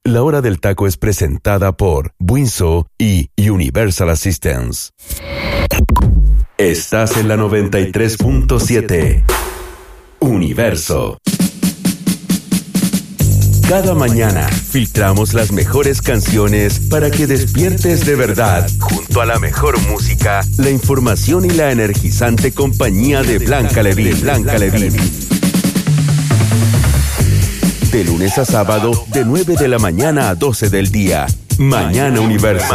La Hora del Taco es presentada por Buinso y Universal Assistance. Estás en la 93.7. Universo. Cada mañana filtramos las mejores canciones para que despiertes de verdad, junto a la mejor música, la información y la energizante compañía de Blanca Levin. De lunes a sábado, de 9 de la mañana a 12 del día. Mañana Universo.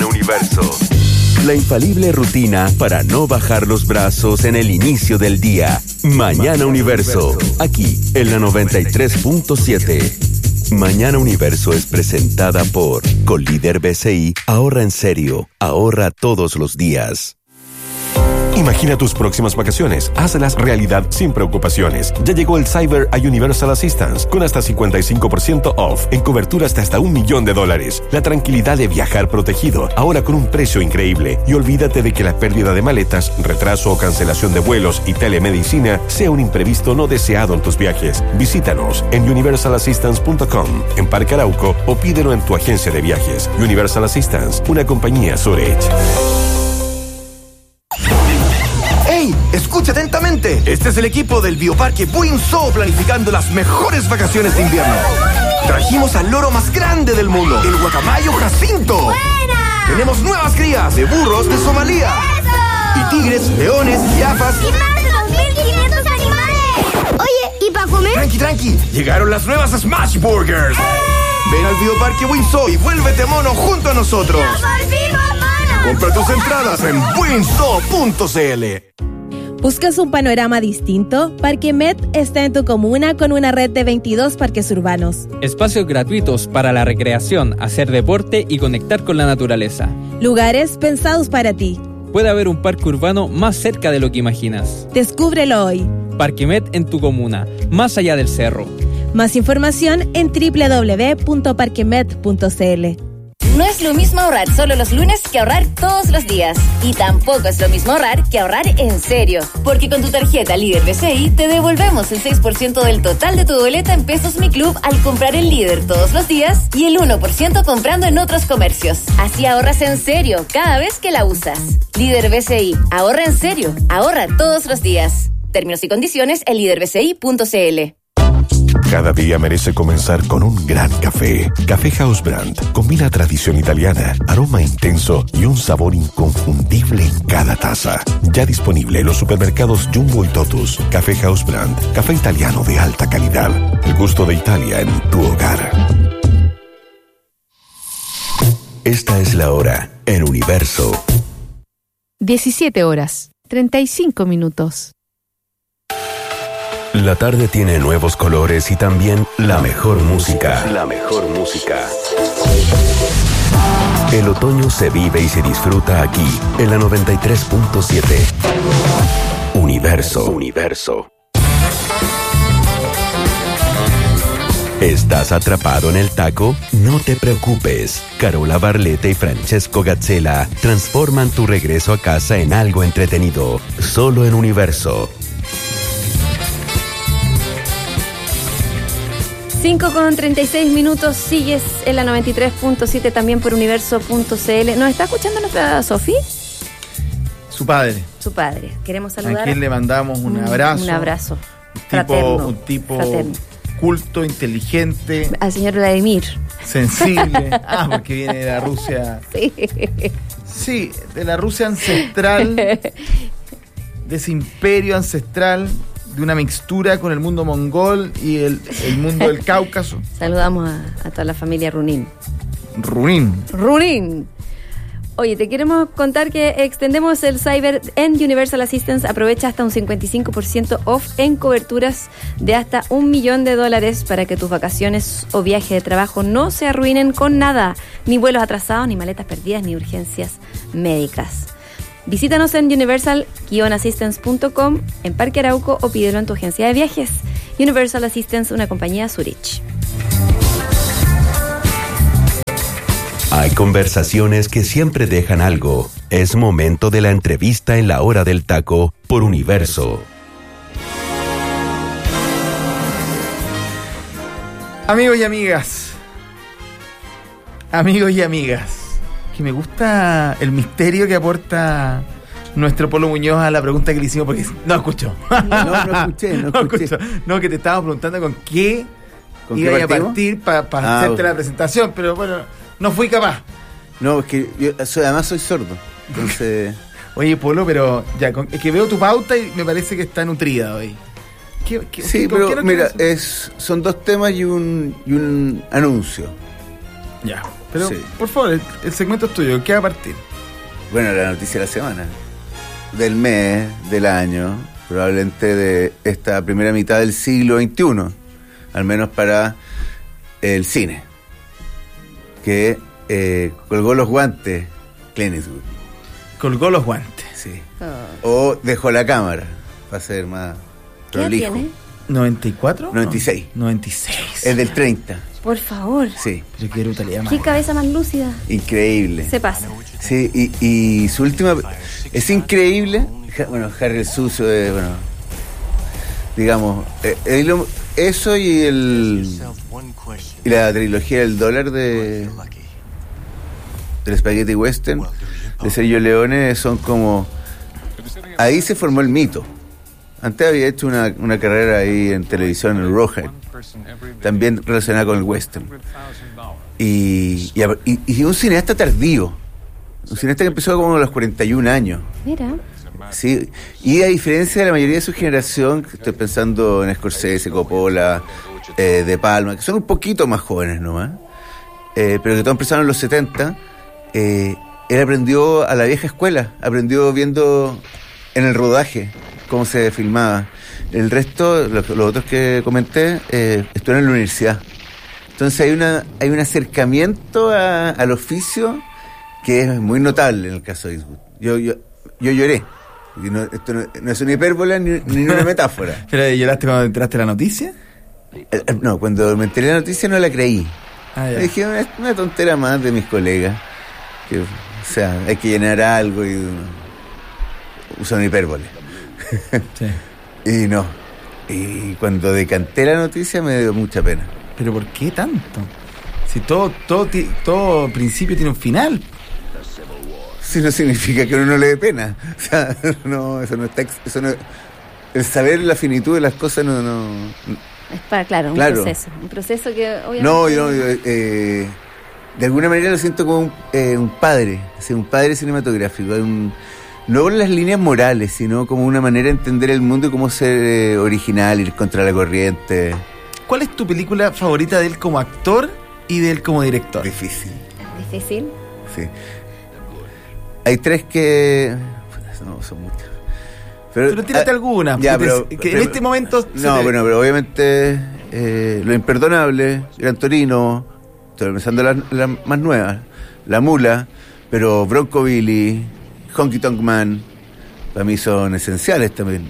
La infalible rutina para no bajar los brazos en el inicio del día. Mañana Universo. Aquí, en la 93.7. Mañana Universo es presentada por Colíder BCI. Ahorra en serio. Ahorra todos los días. Imagina tus próximas vacaciones. Hazlas realidad sin preocupaciones. Ya llegó el Cyber a Universal Assistance con hasta 55% off en coberturas de hasta $1 millón. La tranquilidad de viajar protegido, ahora con un precio increíble. Y olvídate de que la pérdida de maletas, retraso o cancelación de vuelos y telemedicina sea un imprevisto no deseado en tus viajes. Visítanos en universalassistance.com, en Parque Arauco o pídelo en tu agencia de viajes. Universal Assistance, una compañía Zurich. ¡Ey! Escucha atentamente. Este es el equipo del Bioparque Buinso planificando las mejores vacaciones de invierno. Trajimos al loro más grande del mundo, el guacamayo Jacinto. ¡Buena! Tenemos nuevas crías de burros de Somalia. ¡Eso! Y tigres, leones, jirafas. ¡Y más de 2.500 animales! Oye, ¿y para comer? Tranqui. Llegaron las nuevas Smash Burgers. Ven al Bioparque Buinso y vuélvete mono junto a nosotros. ¡Nos volvimos monos! Compra tus entradas en buinso.cl. ¿Buscas un panorama distinto? Parque Met está en tu comuna con una red de 22 parques urbanos. Espacios gratuitos para la recreación, hacer deporte y conectar con la naturaleza. Lugares pensados para ti. Puede haber un parque urbano más cerca de lo que imaginas. Descúbrelo hoy. Parque-Met en tu comuna, más allá del cerro. Más información en www.parquemet.cl. No es lo mismo ahorrar solo los lunes que ahorrar todos los días. Y tampoco es lo mismo ahorrar que ahorrar en serio. Porque con tu tarjeta Líder BCI te devolvemos el 6% del total de tu boleta en Pesos Mi Club al comprar en Líder todos los días y el 1% comprando en otros comercios. Así ahorras en serio cada vez que la usas. Líder BCI, ahorra en serio, ahorra todos los días. Términos y condiciones en líderbci.cl. Cada día merece comenzar con un gran café. Café House Brand combina tradición italiana, aroma intenso y un sabor inconfundible en cada taza. Ya disponible en los supermercados Jumbo y Totus. Café House Brand, café italiano de alta calidad. El gusto de Italia en tu hogar. Esta es la hora en Universo. 17 horas, 35 minutos. La tarde tiene nuevos colores y también la mejor música. El otoño se vive y se disfruta aquí, en la 93.7. Universo. ¿Estás atrapado en el taco? No te preocupes. Carola Barletta y Francesco Gazzella transforman tu regreso a casa en algo entretenido. Solo en Universo. 5:36 minutos, sigues en la 93.7 también por universo.cl. ¿Nos está escuchando nuestra Sofi? Su padre. Queremos saludar. A quien le mandamos un abrazo. Un abrazo. Un tipo fraterno. Culto, inteligente. Al señor Vladimir. Sensible. Porque viene de la Rusia. Sí, de la Rusia ancestral. De ese imperio ancestral. De una mixtura con el mundo mongol y el mundo del Cáucaso. Saludamos a toda la familia Runin. Oye, te queremos contar que extendemos el Cyber en Universal Assistance. Aprovecha hasta un 55% off en coberturas de hasta $1 millón para que tus vacaciones o viaje de trabajo no se arruinen con nada. Ni vuelos atrasados, ni maletas perdidas, ni urgencias médicas. Visítanos en universal-assistance.com, en Parque Arauco o pídelo en tu agencia de viajes. Universal Assistance, una compañía Zurich. Hay conversaciones que siempre dejan algo. Es momento de la entrevista en la hora del taco por Universo. Amigos y amigas, Amigos y amigas, que me gusta el misterio que aporta nuestro Polo Muñoz a la pregunta que le hicimos, porque no escuchó. No escuché. No, que te estábamos preguntando con qué iba a partir para hacerte la presentación, pero bueno, no fui capaz. No, es que yo además soy sordo, entonces... Oye, Polo, pero ya, es que veo tu pauta y me parece que está nutrida hoy. Sí, pero mira, son 2 temas y un anuncio. Ya, pero sí. Por favor, el segmento es tuyo, ¿qué va a partir? Bueno, la noticia de la semana, del mes, del año, probablemente de esta primera mitad del siglo XXI, al menos para el cine, que colgó los guantes Clint Eastwood. Colgó los guantes. Sí. O dejó la cámara, para ser más prolijo. ¿Tiene? ¿94? 96. No, 96. Es del 30. Por favor. Sí. Pero qué brutalidad más. Qué cabeza más lúcida. Increíble. Se pasa. Sí, y su última... Es increíble. Bueno, Harry el Sucio, bueno... Digamos, eso y la trilogía del dólar del Spaghetti Western de Sergio Leone son como... Ahí se formó el mito. Antes había hecho una carrera ahí en televisión, en Rawhead, también relacionada con el western. Y un cineasta tardío. Un cineasta que empezó como a los 41 años. Mira. Sí, y a diferencia de la mayoría de su generación, estoy pensando en Scorsese, Coppola, De Palma, que son un poquito más jóvenes nomás, pero que todos empezaron en los 70, él aprendió a la vieja escuela, aprendió viendo en el rodaje cómo se filmaba. El resto, los otros que comenté, estuvieron en la universidad. Entonces hay un acercamiento al oficio que es muy notable en el caso de Eastwood. Yo lloré. Y esto no es una hipérbole ni una metáfora. ¿Pero lloraste cuando enteraste la noticia? No, cuando me enteré de la noticia no la creí. Ya. Dije, una tontera más de mis colegas. Que, o sea, hay que llenar algo y usan una hipérbole. Sí. Y no. Y cuando decanté la noticia me dio mucha pena. ¿Pero por qué tanto? Si todo principio tiene un final. Si no significa que uno no le dé pena. O sea, no, eso no está... el saber la finitud de las cosas no... Es para, claro. Un proceso que obviamente... No, de alguna manera lo siento como un padre, un padre cinematográfico, no por las líneas morales, sino como una manera de entender el mundo y cómo ser original, ir contra la corriente. ¿Cuál es tu película favorita de él como actor y de él como director? Difícil. ¿Difícil? Sí. Hay 3 que... No, son muchas. Pero tírate alguna. Ya, pero en este momento... pero obviamente Lo Imperdonable, Gran Torino, estoy pensando las más nuevas, La Mula, pero Bronco Billy, Honky Tonk Man, para mí son esenciales también.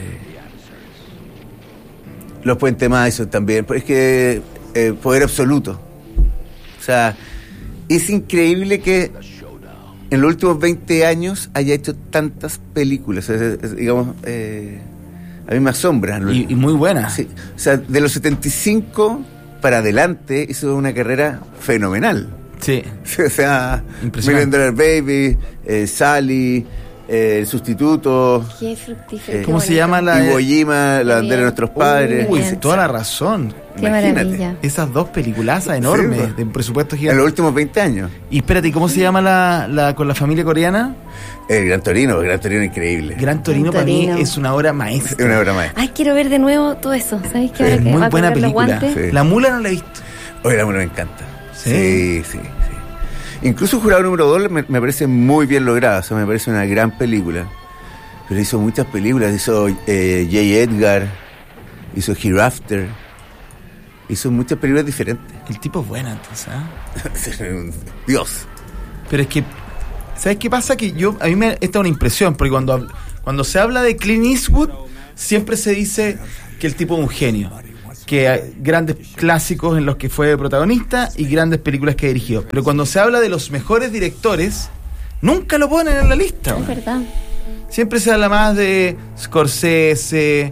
Los Puente Madison también, es que Poder Absoluto. O sea, es increíble que en los últimos 20 años haya hecho tantas películas. Digamos, a mí me asombra. Y muy buenas. Sí. O sea, de los 75 para adelante hizo una carrera fenomenal. Sí. O sea, impresionante. $1 Million Baby, Sally, El Sustituto. Qué fructífero. ¿Cómo se llama la Iwo Jima, La bandera de nuestros padres? Uy, toda la razón. Qué maravilla. Esas 2 peliculazas enormes, sí, de un presupuesto gigante. En los últimos 20 años. Y espérate, ¿cómo se llama la con la familia coreana? Gran Torino increíble. Gran Torino para mí es una obra maestra. Es una obra maestra. Ay, quiero ver de nuevo todo eso. ¿Sabes qué? Es muy buena película. Sí. La Mula no la he visto. Oye, La Mula me encanta. Sí. Incluso Jurado número 2 me parece muy bien lograda. O sea, me parece una gran película. Pero hizo muchas películas. Hizo J. Edgar, hizo Hereafter, hizo muchas películas diferentes. El tipo es bueno, entonces, Dios. Pero es que, ¿sabes qué pasa? Que a mí me está una impresión, porque cuando se habla de Clint Eastwood, siempre se dice que el tipo es un genio, que hay grandes clásicos en los que fue protagonista y grandes películas que dirigió. Pero cuando se habla de los mejores directores, nunca lo ponen en la lista. Es verdad. Siempre se habla más de Scorsese,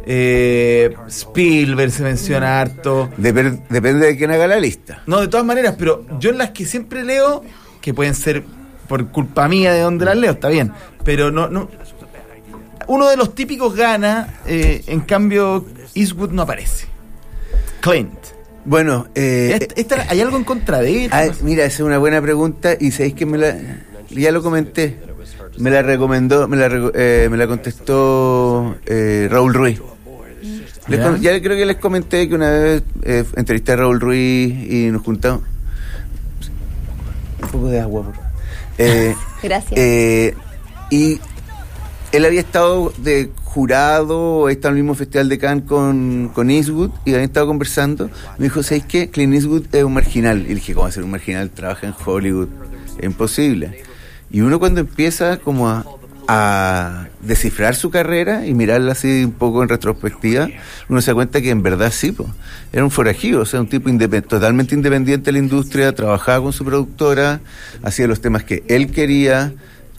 Spielberg se menciona harto. Depende de quién haga la lista. No, de todas maneras, pero yo en las que siempre leo, que pueden ser por culpa mía de donde las leo, está bien, pero no. Uno de los típicos gana, en cambio Eastwood no aparece. Clint. Bueno, ¿hay algo en contra de él? Mira, esa es una buena pregunta y sabéis que ya lo comenté. Me la recomendó, me la contestó Raúl Ruiz. Ya creo que les comenté que una vez entrevisté a Raúl Ruiz y nos juntamos. Un poco de agua, por favor. Gracias. Y él había estado de jurado, está en el mismo Festival de Cannes con Eastwood y habían estado conversando. Me dijo, ¿sabes qué? Clint Eastwood es un marginal. Y le dije, ¿cómo va a ser un marginal? Trabaja en Hollywood. Es imposible. Y uno cuando empieza como a descifrar su carrera y mirarla así un poco en retrospectiva, uno se da cuenta que en verdad sí, era un forajido, o sea, un tipo totalmente independiente de la industria, trabajaba con su productora, hacía los temas que él quería,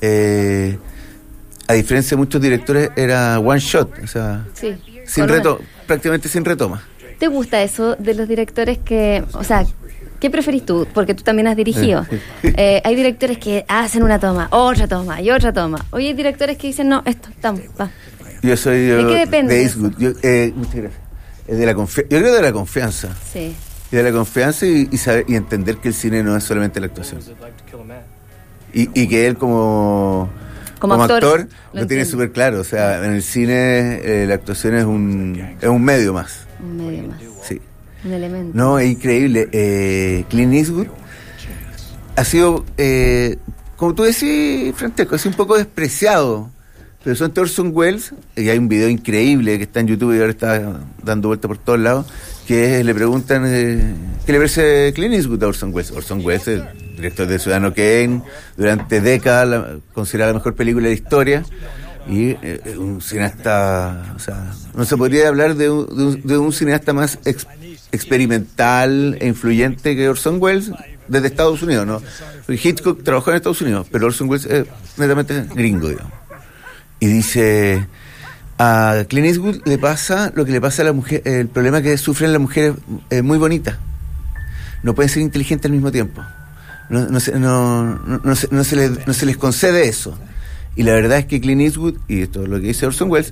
a diferencia de muchos directores era one shot, o sea, sí, prácticamente sin retoma. ¿Te gusta eso de los directores que, o sea, qué preferís tú? Porque tú también has dirigido. Hay directores que hacen una toma, otra toma y otra toma. Hoy hay directores que dicen, no, esto, estamos, va. Yo soy ¿de qué depende de Eastwood. Muchas gracias. Yo creo de la confianza. Sí. De la confianza y saber, y entender que el cine no es solamente la actuación. Y que él como actor lo tiene súper claro. O sea, en el cine la actuación es un medio más. Un medio más. Sí. Un elemento. No, es increíble. Clint Eastwood ha sido, como tú decís, Francesco, es un poco despreciado. Pero son Orson Welles, y hay un video increíble que está en YouTube y ahora está dando vuelta por todos lados, que le preguntan ¿qué le parece Clint Eastwood a Orson Welles? Orson Welles, el director de Ciudadano Kane, durante décadas considerada la mejor película de la historia. Y un cineasta, o sea, no se podría hablar de un cineasta más experimental e influyente que Orson Welles desde Estados Unidos, ¿no? Porque Hitchcock trabajó en Estados Unidos, pero Orson Welles es netamente gringo, digamos. Y dice, a Clint Eastwood le pasa lo que le pasa a la mujer, el problema que sufren las mujeres muy bonitas. No pueden ser inteligentes al mismo tiempo. No se les concede eso. Y la verdad es que Clint Eastwood, y esto es lo que dice Orson Welles,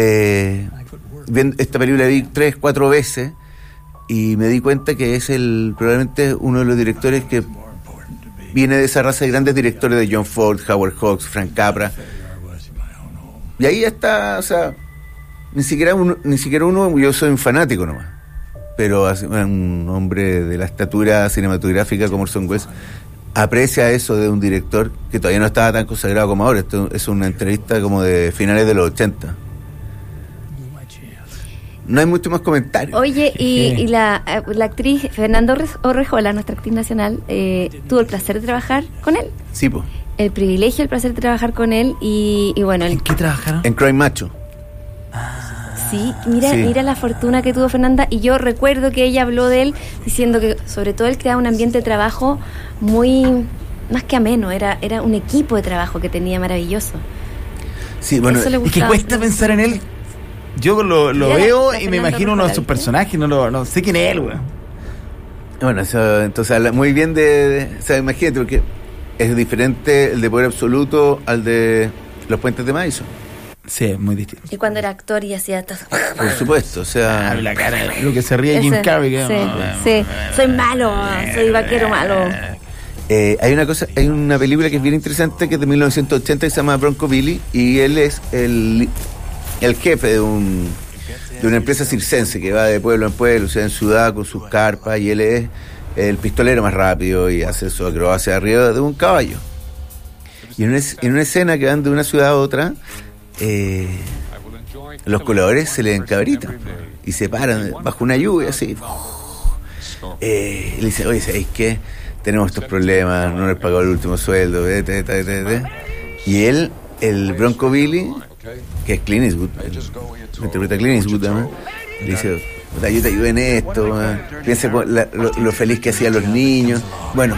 esta película la vi 3-4 veces y me di cuenta que es probablemente uno de los directores que viene de esa raza de grandes directores de John Ford, Howard Hawks, Frank Capra. Y ahí ya está, o sea, ni siquiera uno, yo soy un fanático nomás, pero un hombre de la estatura cinematográfica como Orson Welles aprecia eso de un director que todavía no estaba tan consagrado como ahora. Esto es una entrevista como de finales de los 80. No hay mucho más comentarios. Oye, y la actriz Fernanda Orrejola, nuestra actriz nacional, tuvo el placer de trabajar con él. Sí, pues. El privilegio, el placer de trabajar con él y bueno. ¿En qué trabajaron? En Cry Macho. Sí, mira la fortuna que tuvo Fernanda, y yo recuerdo que ella habló de él diciendo que sobre todo él creaba un ambiente de trabajo muy, más que ameno, era un equipo de trabajo que tenía maravilloso. Sí, bueno, y que cuesta pensar en él. Yo lo veo y me imagino uno de sus personajes, no sé quién es él, güey. Bueno, eso, entonces habla muy bien o sea, imagínate, porque es diferente el de Poder Absoluto al de Los Puentes de Madison. Sí, es muy distinto. Y cuando era actor y hacía esto. Por supuesto, o sea, la cara, lo que se ríe Jim Carrey. Sí, soy malo, soy vaquero malo. Hay una película que es bien interesante, que es de 1980, que se llama Bronco Billy, y él es el jefe de una empresa circense que va de pueblo en pueblo, ciudad en ciudad, con sus carpas, y él es el pistolero más rápido y hace su acrobacia arriba de un caballo. Y en una escena que van de una ciudad a otra, los coladores se le encabritan y se paran bajo una lluvia así. Le dice, oye, ¿sabéis qué? Tenemos estos problemas, no les pagó el último sueldo, y él, el Bronco Billy, que es Clint Eastwood, interpreta a Clint Eastwood, ¿no? Le dice, yo te ayudo en esto, piensa lo feliz que hacían los niños. Bueno,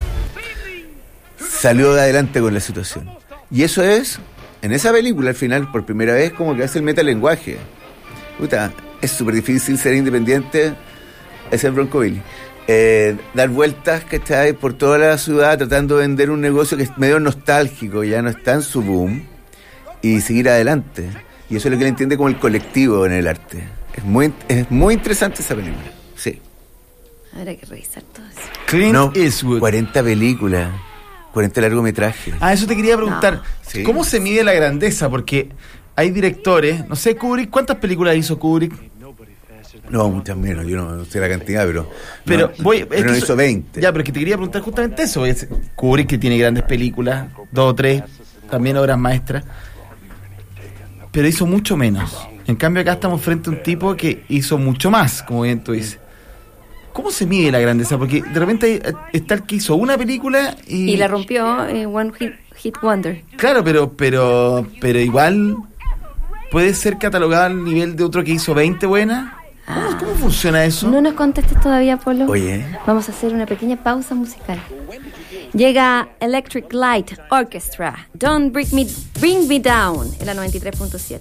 salió de adelante con la situación. Y eso es, en esa película al final, por primera vez, como que hace el metalenguaje. Puta, es súper difícil ser independiente, es el Broncobilly. Dar vueltas, ¿cachai? Por toda la ciudad tratando de vender un negocio que es medio nostálgico, ya no está en su boom, y seguir adelante. Y eso es lo que él entiende como el colectivo en el arte. Es muy interesante esa película, sí. Habrá que revisar todo eso. Clint Eastwood. 40 películas, 40 largometrajes. Eso te quería preguntar. No. Sí. ¿Cómo se mide la grandeza? Porque hay directores, no sé, Kubrick, ¿cuántas películas hizo Kubrick? No, muchas menos, yo no sé la cantidad, pero no hizo 20. Ya, pero es que te quería preguntar justamente eso. Kubrick, que tiene grandes películas, 2 o 3, también obras maestras, pero hizo mucho menos. En cambio acá estamos frente a un tipo que hizo mucho más, como bien tú dices. ¿Cómo se mide la grandeza? Porque de repente está el que hizo una película y la rompió One Hit Wonder. Claro, pero igual puede ser catalogado al nivel de otro que hizo 20 buenas. ¿Cómo funciona eso? No nos contestes todavía, Polo. Oye. Vamos a hacer una pequeña pausa musical. Llega Electric Light Orchestra, Don't Bring Me Down, en la 93.7.